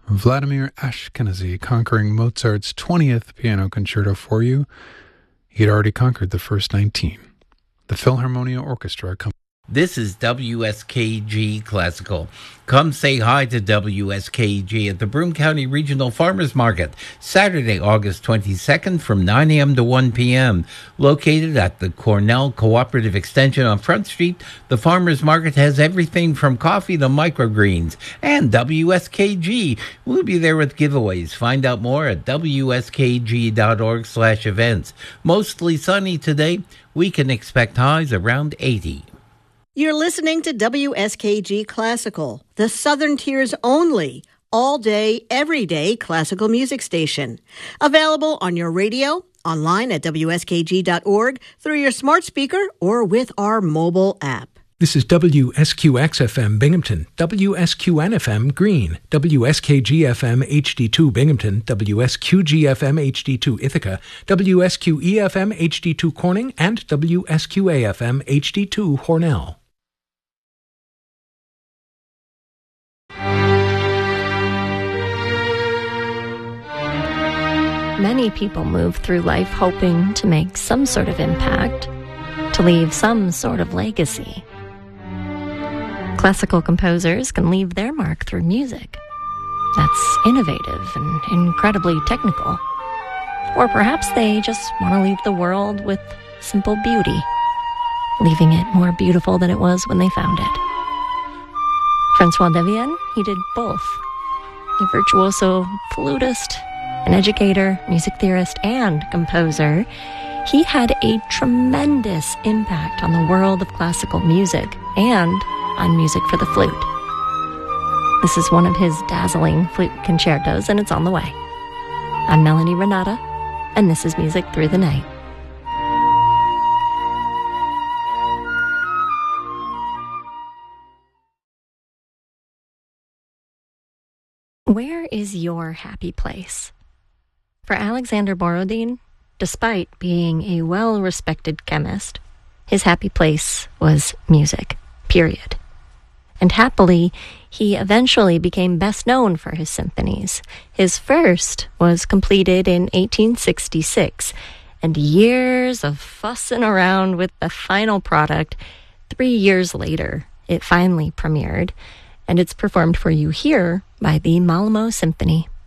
Vladimir Ashkenazy conquering Mozart's 20th piano concerto for you. He had already conquered the first 19. The Philharmonia Orchestra comes. This is WSKG Classical. Come say hi to WSKG at the Broome County Regional Farmers Market, Saturday, August 22nd from 9 a.m. to 1 p.m. Located at the Cornell Cooperative Extension on Front Street, the Farmers Market has everything from coffee to microgreens. And WSKG will be there with giveaways. Find out more at wskg.org/events. Mostly sunny today. We can expect highs around 80. You're listening to WSKG Classical, the Southern Tier's only all-day, everyday classical music station. Available on your radio, online at wskg.org, through your smart speaker, or with our mobile app. This is WSQX-FM Binghamton, WSQN-FM Greene, WSKG-FM HD2 Binghamton, WSQG-FM HD2 Ithaca, WSQE-FM HD2 Corning, and WSQA-FM HD2 Hornell. Many people move through life hoping to make some sort of impact, to leave some sort of legacy. Classical composers can leave their mark through music that's innovative and incredibly technical. Or perhaps they just want to leave the world with simple beauty, leaving it more beautiful than it was when they found it. Francois Devienne, he did both. A virtuoso flutist, an educator, music theorist, and composer, he had a tremendous impact on the world of classical music and on music for the flute. This is one of his dazzling flute concertos, and it's on the way. I'm Melanie Renata, and this is Music Through the Night. Where is your happy place? For Alexander Borodin, despite being a well-respected chemist, his happy place was music, period. And happily, he eventually became best known for his symphonies. His first was completed in 1866, and years of fussing around with the final product, 3 years later, it finally premiered, and it's performed for you here by the Malmo Symphony.